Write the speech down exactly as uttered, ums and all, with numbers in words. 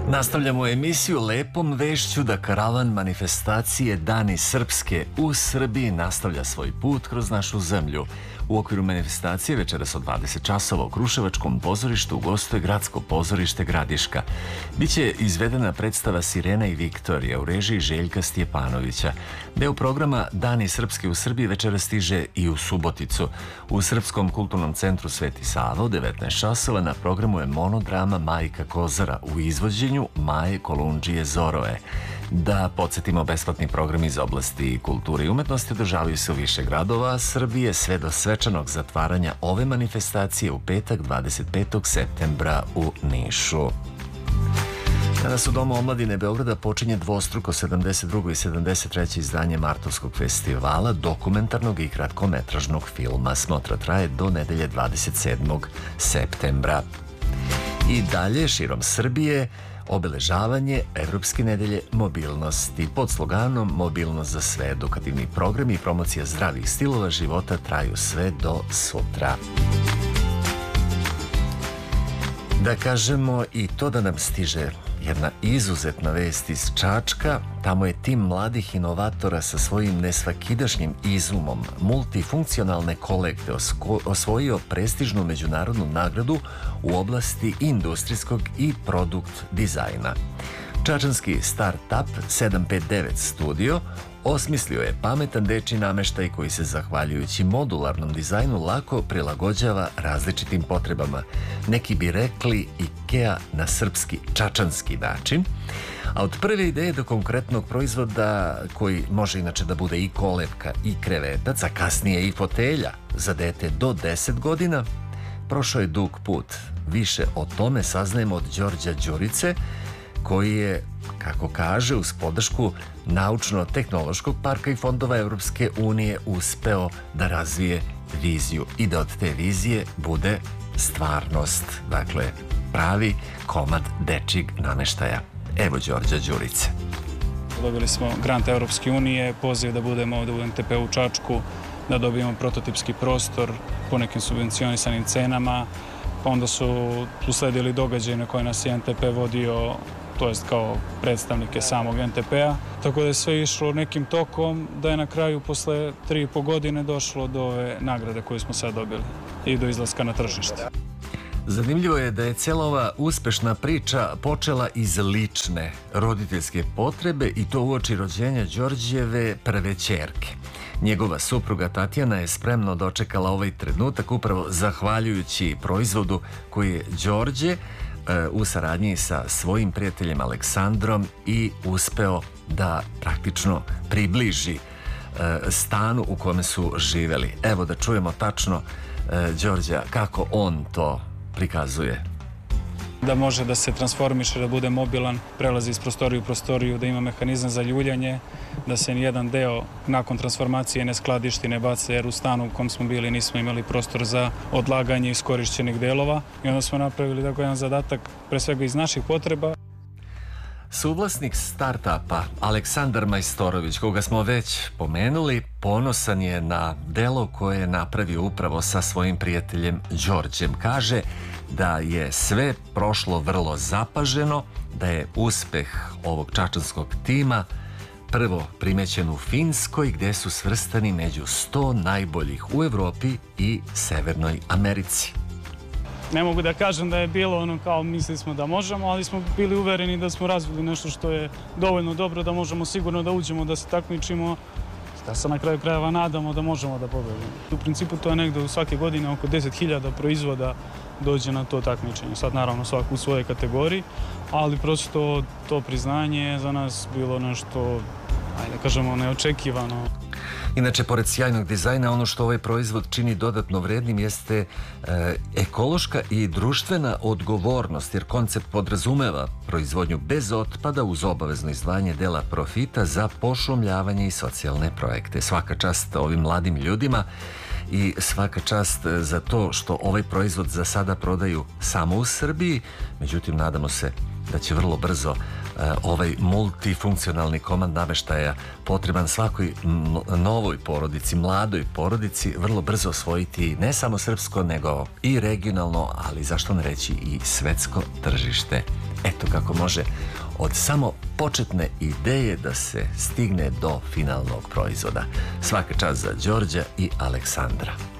Nastavljamo emisiju lepom vešću da karavan manifestacije Dani Srpske u Srbiji nastavlja svoj put kroz našu zemlju. U okviru manifestacije večeras od dvadeset časova u Kruševačkom pozorištu gostuje Gradsko pozorište Gradiška. Biće izvedena predstava Sirena i Viktorija u režiji Željka Stjepanovića. Deo programa Dani Srpske u Srbiji večeras stiže i u Suboticu. U Srpskom kulturnom centru Sveti Sava u devetnaest časova na programu je monodrama Majka Kozara u izvođenju Maje Kolundžije Zorove. Da podsjetimo, besplatni program iz oblasti kulture i umetnosti održavaju se u više gradova Srbije sve do svečanog zatvaranja ove manifestacije u petak dvadeset petog septembra u Nišu. Danas u Domu omladine Beograda počinje dvostruko sedamdeset drugo i sedamdeset treće izdanje Martovskog festivala dokumentarnog i kratkometražnog filma. Smotra traje do nedelje dvadeset sedmog septembra. I dalje širom Srbije obeležavanje Evropske nedelje mobilnosti. Pod sloganom Mobilnost za sve, edukativni programi i promocija zdravih stilova života traju sve do sutra. Da kažemo i to da nam stiže jedna izuzetna vest iz Čačka. Tamo je tim mladih inovatora sa svojim nesvakidašnjim izumom multifunkcionalne kolekte osvojio prestižnu međunarodnu nagradu u oblasti industrijskog i produkt dizajna. Čačanski start-up sedam pet devet Studio osmislio je pametan dečji nameštaj koji se zahvaljujući modularnom dizajnu lako prilagođava različitim potrebama. Neki bi rekli IKEA na srpski čačanski način. A od prve ideje do konkretnog proizvoda, koji može inače da bude i kolevka i krevetac, a kasnije i fotelja za dete do deset godina, prošao je dug put. Više o tome saznajemo od Đorđa Đurice, koji je, kako kaže, uz podršku Naučno-tehnološkog parka i fondova Evropske unije uspeo da razvije viziju i da od te vizije bude stvarnost. Dakle, pravi komad dečjeg nameštaja. Evo Đorđa Đurice. Dobili smo grant Evropske unije, poziv da budemo ovdje u en te pe u Čačku, da dobijemo prototipski prostor po nekim subvencionisanim cenama. Pa onda su usledili događaje na koje nas je en te pe vodio, to jest kao predstavnike samog en te pe-a. Tako da je sve išlo nekim tokom, da je na kraju posle tri i po godine došlo do ove nagrade koju smo sad dobili i do izlaska na tržište. Zanimljivo je da je cijela ova uspešna priča počela iz lične roditeljske potrebe i to uoči rođenja Đorđeve prve ćerke. Njegova supruga Tatjana je spremno dočekala ovaj trenutak upravo zahvaljujući proizvodu koji je Đorđe u saradnji sa svojim prijateljem Aleksandrom i uspeo da praktično približi stanu u kome su živeli. Evo da čujemo tačno Đorđa kako on to prikazuje. Da može da se transformiše, da bude mobilan, prelazi iz prostoriju u prostoriju, da ima mehanizam za ljuljanje, da se nijedan deo nakon transformacije ne skladišti, ne baca, jer u stanu u kom smo bili nismo imali prostor za odlaganje iskorišćenih delova. I onda smo napravili tako jedan zadatak, pre svega iz naših potreba. Suvlasnik startupa Aleksandar Majstorović, koga smo već pomenuli, ponosan je na delo koje je napravio upravo sa svojim prijateljem Đorđem. Kaže da je sve prošlo vrlo zapaženo, da je uspeh ovog čačanskog tima prvo primećen u Finskoj, gde su svrstani među sto najboljih u Evropi i Severnoj Americi. Ne mogu da kažem da je bilo ono kao mislili smo da možemo, ali smo bili uvereni da smo razvili nešto što je dovoljno dobro da možemo sigurno da uđemo, da se takmičimo, da se na kraju krajeva nadamo da možemo da pobedimo. U principu to je negde u svake godine oko deset hiljada proizvoda dođe na to takmičenje. Sad naravno svako u svojoj kategoriji, ali prosto to priznanje je za nas bilo nešto, ajde da kažemo, neočekivano. Inače, pored sjajnog dizajna, ono što ovaj proizvod čini dodatno vrednim jeste e, ekološka i društvena odgovornost, jer koncept podrazumeva proizvodnju bez otpada uz obavezno izdvajanje dela profita za pošumljavanje i socijalne projekte. Svaka čast ovim mladim ljudima i svaka čast za to što ovaj proizvod za sada prodaju samo u Srbiji, međutim nadamo se da će vrlo brzo ovaj multifunkcionalni komad nameštaja potreban svakoj novoj porodici, mladoj porodici, vrlo brzo osvojiti ne samo srpsko, nego i regionalno, ali zašto ne reći i svetsko tržište. Eto kako može od samo početne ideje da se stigne do finalnog proizvoda. Svaka čast za Đorđa i Aleksandra.